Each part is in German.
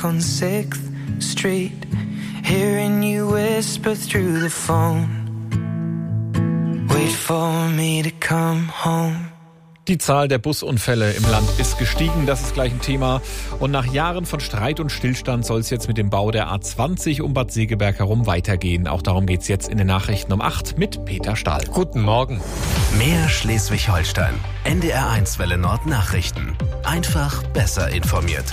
On 6th Street, hearing you whisper through the phone. Wait for me to come home. Die Zahl der Busunfälle im Land ist gestiegen, das ist gleich ein Thema. Und nach Jahren von Streit und Stillstand soll es jetzt mit dem Bau der A20 um Bad Segeberg herum weitergehen. Auch darum geht es jetzt in den Nachrichten um 8 mit Peter Stahl. Guten Morgen. Mehr Schleswig-Holstein. NDR1 Welle Nord Nachrichten. Einfach besser informiert.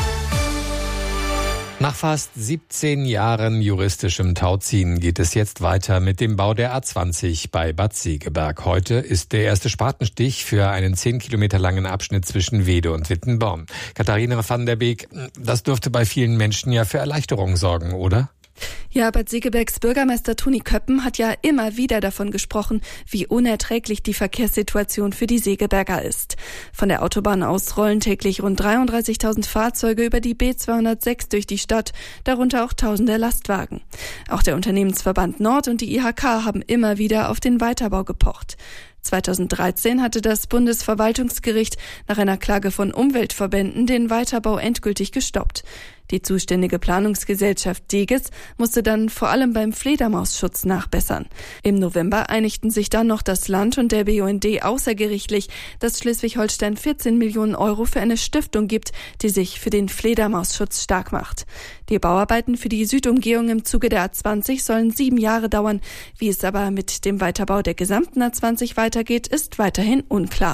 Nach fast 17 Jahren juristischem Tauziehen geht es jetzt weiter mit dem Bau der A20 bei Bad Segeberg. Heute ist der erste Spatenstich für einen 10 Kilometer langen Abschnitt zwischen Wede und Wittenborn. Katharina van der Beek, das dürfte bei vielen Menschen ja für Erleichterung sorgen, oder? Ja, Bad Segebergs Bürgermeister Toni Köppen hat ja immer wieder davon gesprochen, wie unerträglich die Verkehrssituation für die Segeberger ist. Von der Autobahn aus rollen täglich rund 33.000 Fahrzeuge über die B206 durch die Stadt, darunter auch tausende Lastwagen. Auch der Unternehmensverband Nord und die IHK haben immer wieder auf den Weiterbau gepocht. 2013 hatte das Bundesverwaltungsgericht nach einer Klage von Umweltverbänden den Weiterbau endgültig gestoppt. Die zuständige Planungsgesellschaft Deges musste dann vor allem beim Fledermausschutz nachbessern. Im November einigten sich dann noch das Land und der BUND außergerichtlich, dass Schleswig-Holstein 14 Millionen Euro für eine Stiftung gibt, die sich für den Fledermausschutz stark macht. Die Bauarbeiten für die Südumgehung im Zuge der A20 sollen 7 Jahre dauern. Wie es aber mit dem Weiterbau der gesamten A20 weitergeht, ist weiterhin unklar.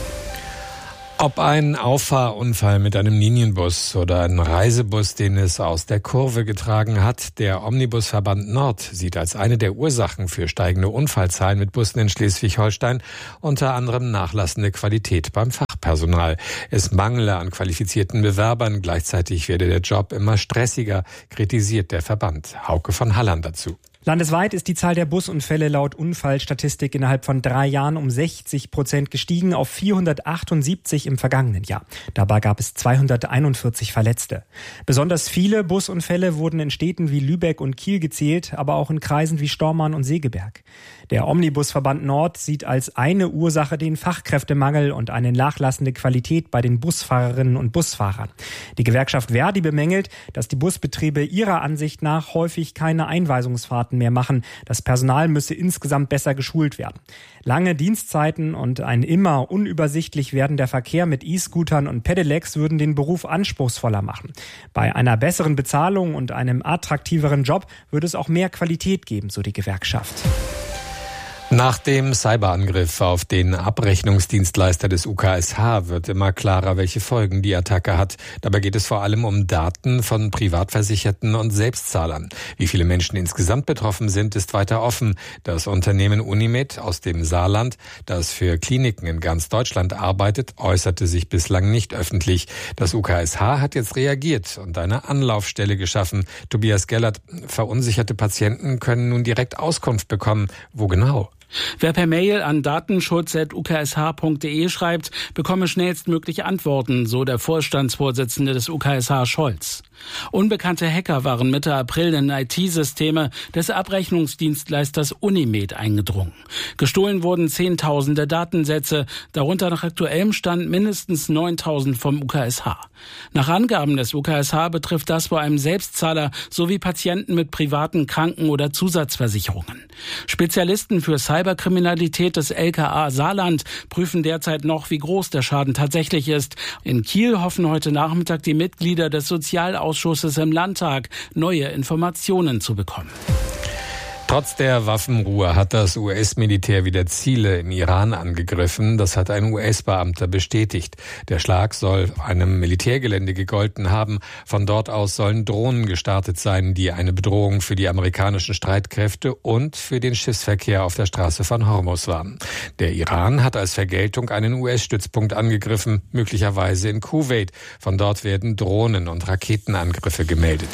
Ob ein Auffahrunfall mit einem Linienbus oder einem Reisebus, den es aus der Kurve getragen hat, der Omnibusverband Nord sieht als eine der Ursachen für steigende Unfallzahlen mit Bussen in Schleswig-Holstein unter anderem nachlassende Qualität beim Fachpersonal. Es mangle an qualifizierten Bewerbern, gleichzeitig werde der Job immer stressiger, kritisiert der Verband. Hauke von Halland dazu. Landesweit ist die Zahl der Busunfälle laut Unfallstatistik innerhalb von 3 Jahren um 60% gestiegen auf 478 im vergangenen Jahr. Dabei gab es 241 Verletzte. Besonders viele Busunfälle wurden in Städten wie Lübeck und Kiel gezählt, aber auch in Kreisen wie Stormarn und Segeberg. Der Omnibusverband Nord sieht als eine Ursache den Fachkräftemangel und eine nachlassende Qualität bei den Busfahrerinnen und Busfahrern. Die Gewerkschaft Verdi bemängelt, dass die Busbetriebe ihrer Ansicht nach häufig keine Einweisungsfahrten mehr machen. Das Personal müsse insgesamt besser geschult werden. Lange Dienstzeiten und ein immer unübersichtlich werdender Verkehr mit E-Scootern und Pedelecs würden den Beruf anspruchsvoller machen. Bei einer besseren Bezahlung und einem attraktiveren Job würde es auch mehr Qualität geben, so die Gewerkschaft. Nach dem Cyberangriff auf den Abrechnungsdienstleister des UKSH wird immer klarer, welche Folgen die Attacke hat. Dabei geht es vor allem um Daten von Privatversicherten und Selbstzahlern. Wie viele Menschen insgesamt betroffen sind, ist weiter offen. Das Unternehmen Unimed aus dem Saarland, das für Kliniken in ganz Deutschland arbeitet, äußerte sich bislang nicht öffentlich. Das UKSH hat jetzt reagiert und eine Anlaufstelle geschaffen. Tobias Gellert, verunsicherte Patienten können nun direkt Auskunft bekommen. Wo genau? Wer per Mail an datenschutz@uksh.de schreibt, bekomme schnellstmöglich Antworten, so der Vorstandsvorsitzende des UKSH Scholz. Unbekannte Hacker waren Mitte April in IT-Systeme des Abrechnungsdienstleisters Unimed eingedrungen. Gestohlen wurden Zehntausende Datensätze, darunter nach aktuellem Stand mindestens 9.000 vom UKSH. Nach Angaben des UKSH betrifft das vor allem Selbstzahler sowie Patienten mit privaten Kranken- oder Zusatzversicherungen. Spezialisten für Cyberkriminalität des LKA Saarland prüfen derzeit noch, wie groß der Schaden tatsächlich ist. In Kiel hoffen heute Nachmittag die Mitglieder des Sozialausschusses im Landtag, neue Informationen zu bekommen. Trotz der Waffenruhe hat das US-Militär wieder Ziele im Iran angegriffen. Das hat ein US-Beamter bestätigt. Der Schlag soll einem Militärgelände gegolten haben. Von dort aus sollen Drohnen gestartet sein, die eine Bedrohung für die amerikanischen Streitkräfte und für den Schiffsverkehr auf der Straße von Hormuz waren. Der Iran hat als Vergeltung einen US-Stützpunkt angegriffen, möglicherweise in Kuwait. Von dort werden Drohnen- und Raketenangriffe gemeldet.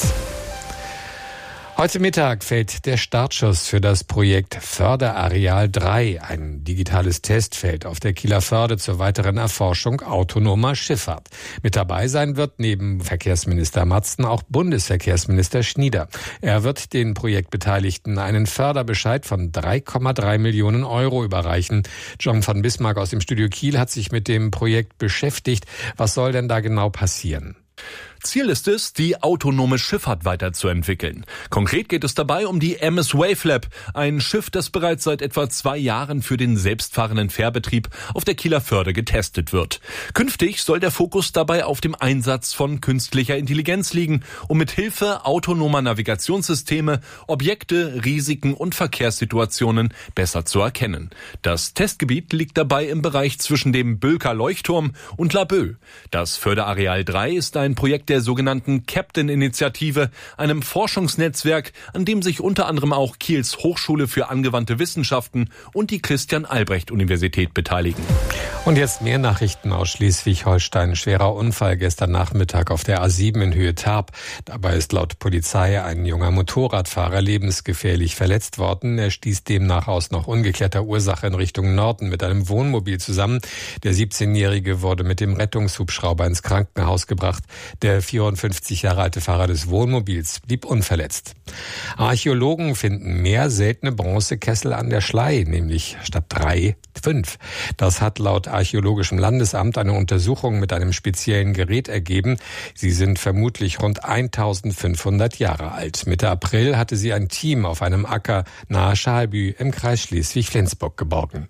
Heute Mittag fällt der Startschuss für das Projekt Förderareal 3, ein digitales Testfeld auf der Kieler Förde zur weiteren Erforschung autonomer Schifffahrt. Mit dabei sein wird neben Verkehrsminister Matzen auch Bundesverkehrsminister Schnieder. Er wird den Projektbeteiligten einen Förderbescheid von 3,3 Millionen Euro überreichen. John von Bismarck aus dem Studio Kiel hat sich mit dem Projekt beschäftigt. Was soll denn da genau passieren? Ziel ist es, die autonome Schifffahrt weiterzuentwickeln. Konkret geht es dabei um die MS Wavelab, ein Schiff, das bereits seit etwa 2 Jahren für den selbstfahrenden Fährbetrieb auf der Kieler Förde getestet wird. Künftig soll der Fokus dabei auf dem Einsatz von künstlicher Intelligenz liegen, um mit Hilfe autonomer Navigationssysteme Objekte, Risiken und Verkehrssituationen besser zu erkennen. Das Testgebiet liegt dabei im Bereich zwischen dem Bülker Leuchtturm und Laboe. Das Förderareal 3 ist ein Projekt der sogenannten Captain-Initiative, einem Forschungsnetzwerk, an dem sich unter anderem auch Kiels Hochschule für angewandte Wissenschaften und die Christian-Albrecht-Universität beteiligen. Und jetzt mehr Nachrichten aus Schleswig-Holstein. Schwerer Unfall gestern Nachmittag auf der A7 in Höhe Tarp. Dabei ist laut Polizei ein junger Motorradfahrer lebensgefährlich verletzt worden. Er stieß demnach aus noch ungeklärter Ursache in Richtung Norden mit einem Wohnmobil zusammen. Der 17-Jährige wurde mit dem Rettungshubschrauber ins Krankenhaus gebracht. Der 54 Jahre alte Fahrer des Wohnmobils blieb unverletzt. Archäologen finden mehr seltene Bronzekessel an der Schlei, nämlich statt 3, 5. Das hat laut Archäologischem Landesamt eine Untersuchung mit einem speziellen Gerät ergeben. Sie sind vermutlich rund 1500 Jahre alt. Mitte April hatte sie ein Team auf einem Acker nahe Schalbü im Kreis Schleswig-Flensburg geborgen.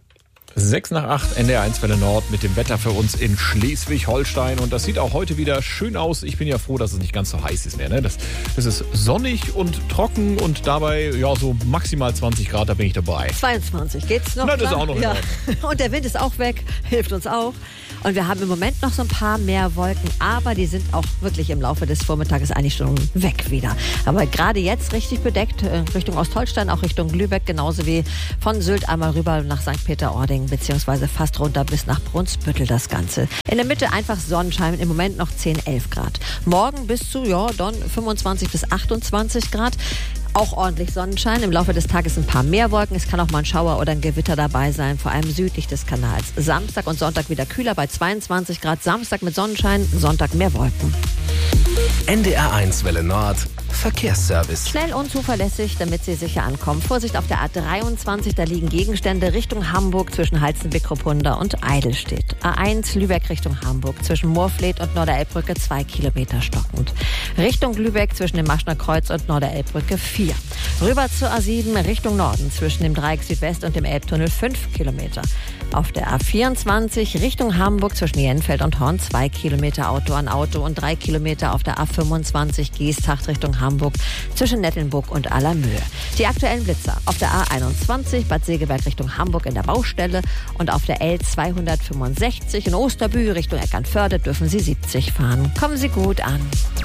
6:08, NDR 1 Welle Nord mit dem Wetter für uns in Schleswig-Holstein. Und das sieht auch heute wieder schön aus. Ich bin ja froh, dass es nicht ganz so heiß ist mehr. Ne? Das ist sonnig und trocken und dabei ja so maximal 20 Grad, da bin ich dabei. 22 geht's noch. Na, das ist auch noch in Ordnung. Und der Wind ist auch weg, hilft uns auch. Und wir haben im Moment noch so ein paar mehr Wolken, aber die sind auch wirklich im Laufe des Vormittages eigentlich schon weg wieder. Aber gerade jetzt richtig bedeckt, Richtung Ostholstein, auch Richtung Lübeck, genauso wie von Sylt einmal rüber nach St. Peter-Ording, beziehungsweise fast runter bis nach Brunsbüttel das Ganze. In der Mitte einfach Sonnenschein, im Moment noch 10, 11 Grad. Morgen bis zu, dann 25 bis 28 Grad. Auch ordentlich Sonnenschein. Im Laufe des Tages ein paar mehr Wolken. Es kann auch mal ein Schauer oder ein Gewitter dabei sein, vor allem südlich des Kanals. Samstag und Sonntag wieder kühler bei 22 Grad. Samstag mit Sonnenschein, Sonntag mehr Wolken. NDR 1 Welle Nord. Verkehrsservice. Schnell und zuverlässig, damit Sie sicher ankommen. Vorsicht auf der A23, da liegen Gegenstände Richtung Hamburg zwischen Halstenbeck-Kruppunda und Eidelstedt. A1 Lübeck Richtung Hamburg zwischen Moorfleet und Norderelbbrücke 2 Kilometer stockend. Richtung Lübeck zwischen dem Maschner Kreuz und Norderelbbrücke 4. Rüber zur A7 Richtung Norden zwischen dem Dreieck Südwest und dem Elbtunnel 5 Kilometer. Auf der A24 Richtung Hamburg zwischen Jenfeld und Horn 2 Kilometer Auto an Auto und 3 Kilometer auf der A25 Geesthacht Richtung Hamburg zwischen Nettelnburg und Allermöhe. Die aktuellen Blitzer auf der A21 Bad Segeberg Richtung Hamburg in der Baustelle und auf der L265 in Osterbü Richtung Eckernförde dürfen Sie 70 fahren. Kommen Sie gut an.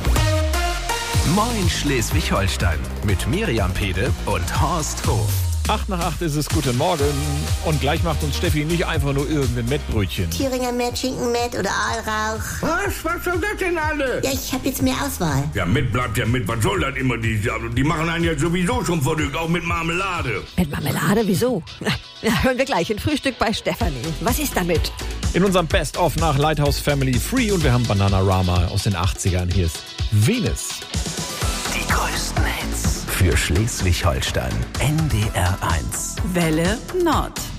Moin Schleswig-Holstein mit Miriam Pede und Horst Hof. 7:08 ist es, guten Morgen. Und gleich macht uns Steffi nicht einfach nur irgendein Mettbrötchen. Thüringer Mett, Schinkenmett oder Aalrauch. Was soll das denn alle? Ja, ich hab jetzt mehr Auswahl. Ja, mit bleibt ja mit. Was soll das immer? Die machen einen ja sowieso schon verrückt, auch mit Marmelade. Mit Marmelade? Wieso? Ja, hören wir gleich ein Frühstück bei Stefanie. Was ist damit? In unserem Best-of nach Lighthouse Family Free und wir haben Bananarama aus den 80ern. Hier ist Venus. Die größten Hits für Schleswig-Holstein. NDR 1. Welle Nord.